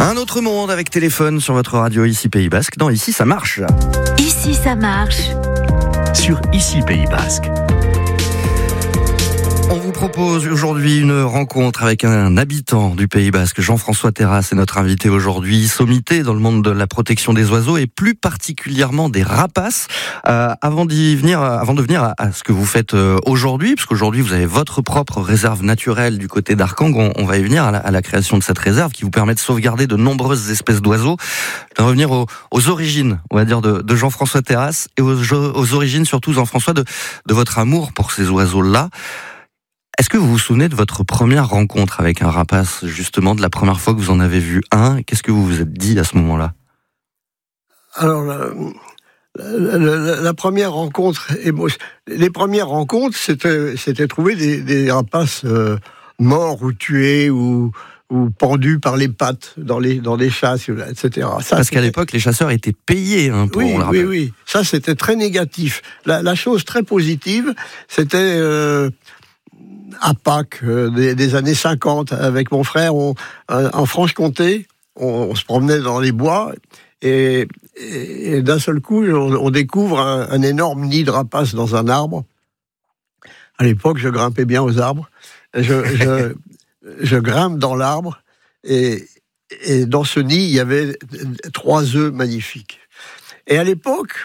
Un autre monde avec téléphone sur votre radio Ici Pays Basque. Non, ici ça marche. Ici ça marche. Sur Ici Pays Basque. On vous propose aujourd'hui une rencontre avec un habitant du Pays Basque. Jean-François Terrasse est notre invité aujourd'hui, sommité dans le monde de la protection des oiseaux et plus particulièrement des rapaces. Avant de venir à ce que vous faites aujourd'hui, parce qu'aujourd'hui vous avez votre propre réserve naturelle du côté d'Arcang, on va y venir à la création de cette réserve qui vous permet de sauvegarder de nombreuses espèces d'oiseaux. Je vais revenir aux origines, on va dire, de Jean-François Terrasse et aux origines surtout, Jean-François, de votre amour pour ces oiseaux-là. Est-ce que vous vous souvenez de votre première rencontre avec un rapace, justement, de la première fois que vous en avez vu un? Qu'est-ce que vous vous êtes dit à ce moment-là? Alors, la première rencontre, les premières rencontres, c'était trouver des rapaces morts ou tués ou pendus par les pattes dans des chasses, etc. Parce qu'à l'époque, les chasseurs étaient payés pour on le rappelle. Oui. Ça, c'était très négatif. La chose très positive, c'était... à Pâques des années 50, avec mon frère, en Franche-Comté, on se promenait dans les bois et d'un seul coup, on découvre un énorme nid de rapaces dans un arbre. À l'époque, je grimpais bien aux arbres. Je grimpe dans l'arbre et dans ce nid, il y avait 3 œufs magnifiques. Et à l'époque,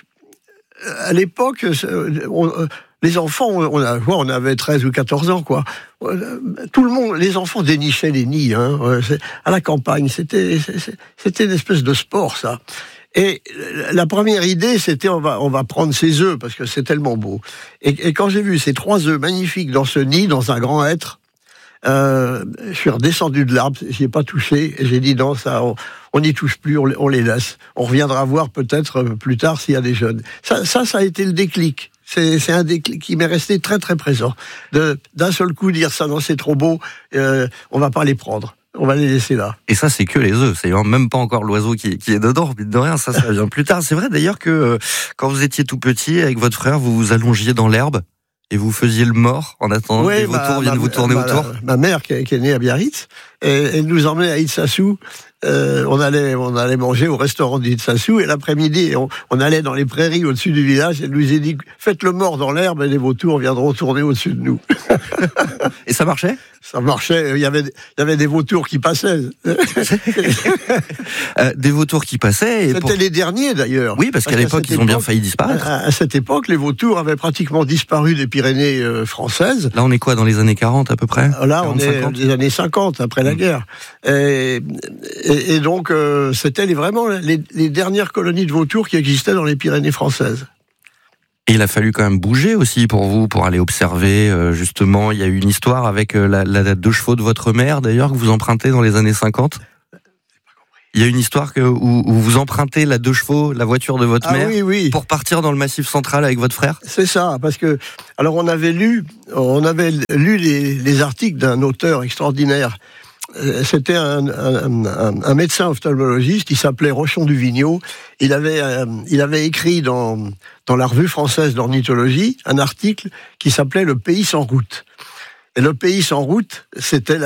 les enfants, on avait 13 ou 14 ans, quoi. Tout le monde, les enfants dénichaient les nids, à la campagne. C'était une espèce de sport, ça. Et la première idée, c'était on va prendre ces œufs, parce que c'est tellement beau. Et quand j'ai vu ces 3 œufs magnifiques dans ce nid, dans un grand hêtre, je suis redescendu de l'arbre, j'y ai pas touché, et j'ai dit non, ça, on n'y touche plus, on les laisse. On reviendra voir peut-être plus tard s'il y a des jeunes. Ça a été le déclic. C'est un déclic qui m'est resté très très présent. D'un seul coup dire ça, non, c'est trop beau, on va pas les prendre. On va les laisser là. Et ça, c'est que les œufs. C'est même pas encore l'oiseau qui est dedans. Mais de rien, ça vient plus tard. C'est vrai d'ailleurs que quand vous étiez tout petit, avec votre frère, vous vous allongiez dans l'herbe et vous faisiez le mort en attendant que les vautours viennent vous tourner autour. Ma mère, qui est née à Biarritz, elle nous emmenait à Itsassou. On allait manger au restaurant d'Itsassou et l'après-midi, on allait dans les prairies au-dessus du village. Elle nous a dit faites le mort dans l'herbe et les vautours viendront tourner au-dessus de nous. Et ça marchait? Ça marchait. Il y avait des vautours qui passaient. Des vautours qui passaient. C'était les derniers d'ailleurs. Oui, parce qu'à l'époque, ils ont bien failli disparaître. À cette époque, les vautours avaient pratiquement disparu des Pyrénées françaises. Là, on est quoi, dans les années 40 à peu près? Là, 40, on est dans les années 50, après la guerre. Et donc, c'était vraiment les dernières colonies de vautours qui existaient dans les Pyrénées françaises. Et il a fallu quand même bouger aussi pour vous, pour aller observer, justement. Il y a eu une histoire avec la 2 chevaux de votre mère, d'ailleurs, que vous empruntez dans les années 50. Il y a une histoire où vous empruntez la 2 chevaux, la voiture de votre mère, oui. Pour partir dans le Massif central avec votre frère. C'est ça, parce que alors on avait lu les articles d'un auteur extraordinaire. C'était un médecin ophtalmologiste, il s'appelait Rochon du Vigneaud. Il avait écrit dans la revue française d'ornithologie un article qui s'appelait Le pays sans route. Et le pays sans route, c'était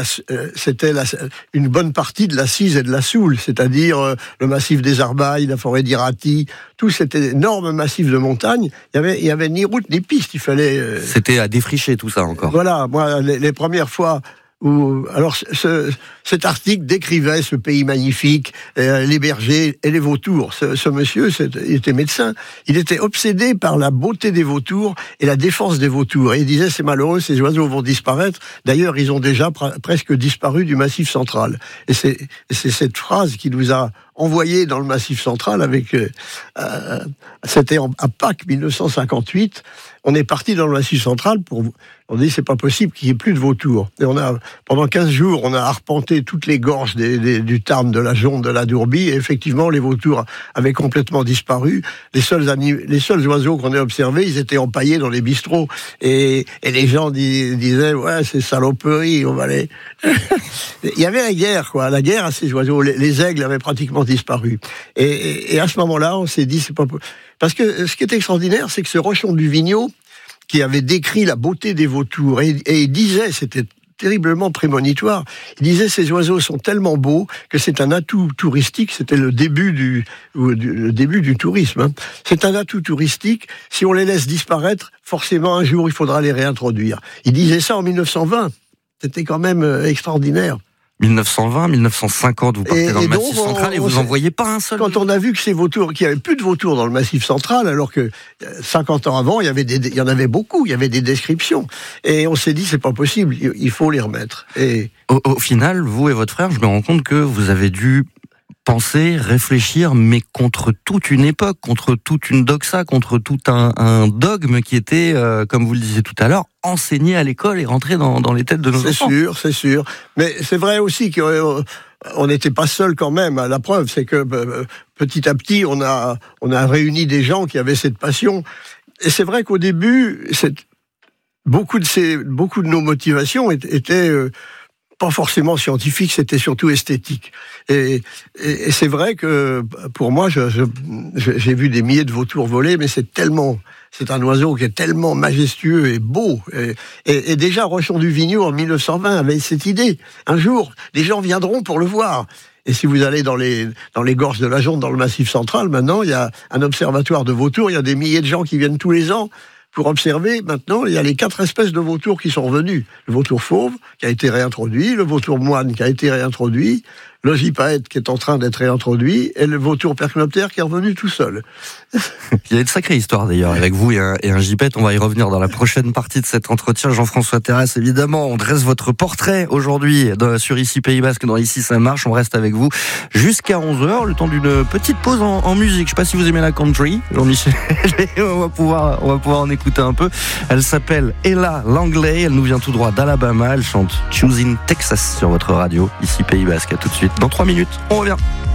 une bonne partie de la Cise et de la Soule, c'est-à-dire le massif des Arbailles, la forêt d'Irati, tout cet énorme massif de montagne. Il y avait ni route ni piste, il fallait... C'était à défricher tout ça encore. Voilà, moi, les premières fois... Alors, cet article décrivait ce pays magnifique, les bergers et les vautours. Ce monsieur, il était médecin. Il était obsédé par la beauté des vautours et la défense des vautours. Et il disait, c'est malheureux, ces oiseaux vont disparaître. D'ailleurs, ils ont déjà presque disparu du Massif central. Et c'est cette phrase qui nous a envoyé dans le Massif central avec... c'était à Pâques 1958. On est parti dans le Massif central on dit c'est pas possible qu'il y ait plus de vautours. Et pendant 15 jours, on a arpenté toutes les gorges du Tarn, de la Jonde, de la Dourbie, et effectivement, les vautours avaient complètement disparu. Les seuls oiseaux qu'on a observés, ils étaient empaillés dans les bistrots. Et les gens disaient, ouais, c'est saloperie, on va aller... Il y avait la guerre, quoi. La guerre à ces oiseaux. Les aigles avaient pratiquement disparu. Et à ce moment-là, on s'est dit, c'est pas possible. Parce que ce qui est extraordinaire, c'est que ce Rochon du Vigneaud, qui avait décrit la beauté des vautours, et il disait, c'était terriblement prémonitoire. Il disait ces oiseaux sont tellement beaux que c'est un atout touristique. C'était le début du tourisme. Hein. C'est un atout touristique. Si on les laisse disparaître, forcément un jour il faudra les réintroduire. Il disait ça en 1920. C'était quand même extraordinaire. 1920, 1950, vous partez dans le Massif central et vous n'en voyez pas un seul. Quand on a vu que ces vautours, qu'il n'y avait plus de vautours dans le Massif central, alors que 50 ans avant, il y en avait beaucoup, il y avait des descriptions. Et on s'est dit, c'est pas possible, il faut les remettre. Et au final, vous et votre frère, je me rends compte que vous avez dû penser, réfléchir, mais contre toute une époque, contre toute une doxa, contre tout un dogme qui était, comme vous le disiez tout à l'heure, enseigné à l'école et rentré dans les têtes de nos enfants. C'est sûr. Mais c'est vrai aussi qu'on n'était pas seul quand même. La preuve, c'est que petit à petit, on a réuni des gens qui avaient cette passion. Et c'est vrai qu'au début, beaucoup de nos motivations étaient pas forcément scientifique, c'était surtout esthétique. Et c'est vrai que pour moi, j'ai vu des milliers de vautours voler, mais c'est un oiseau qui est tellement majestueux et beau. Et déjà, Rochon du Vignoux, en 1920, avait cette idée. Un jour, les gens viendront pour le voir. Et si vous allez dans les gorges de la Jonte, dans le Massif central, maintenant, il y a un observatoire de vautours, il y a des milliers de gens qui viennent tous les ans pour observer. Maintenant, il y a les 4 espèces de vautours qui sont revenus. Le vautour fauve, qui a été réintroduit, le vautour moine, qui a été réintroduit, l'ogypaète, qui est en train d'être réintroduit, et le vautour percnoptère, qui est revenu tout seul. Il y a une sacrée histoire, d'ailleurs, avec vous et un gypaète. On va y revenir dans la prochaine partie de cet entretien. Jean-François Terrasse, évidemment, on dresse votre portrait aujourd'hui sur Ici Pays Basque, dans Ici ça marche. On reste avec vous jusqu'à 11h, le temps d'une petite pause en musique. Je sais pas si vous aimez la country, Jean-Michel. on va pouvoir en écouter un peu. Elle s'appelle Ella Langley. Elle nous vient tout droit d'Alabama. Elle chante Choosing Texas sur votre radio, Ici Pays Basque. À tout de suite. Dans 3 minutes, on revient.